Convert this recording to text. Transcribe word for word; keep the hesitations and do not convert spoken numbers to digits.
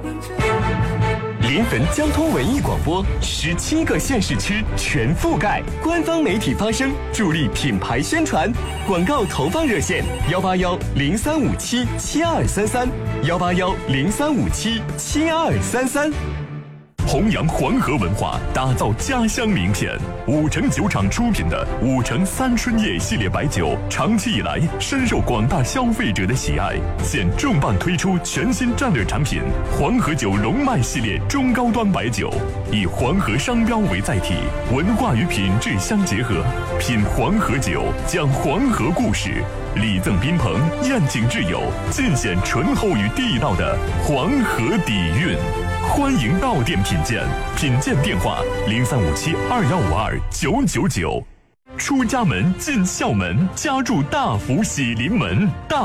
临汾交通文艺广播，十七个县市区全覆盖，官方媒体发声，助力品牌宣传。广告投放热线：幺八幺零三五七七二三三，幺八幺零三五七七二三三。 弘扬黄河文化，打造家乡名片。五城酒厂出品的五城三春叶系列白酒，长期以来深受广大消费者的喜爱。现重磅推出全新战略产品——黄河酒龙脉系列中高端白酒，以黄河商标为载体，文化与品质相结合。品黄河酒，讲黄河故事，礼赠宾朋，宴请挚友，尽显醇厚与地道的黄河底蕴。欢迎到店品鉴，品鉴电话零三五七二幺五二九九九。出家门进校门，家住大福喜临门。大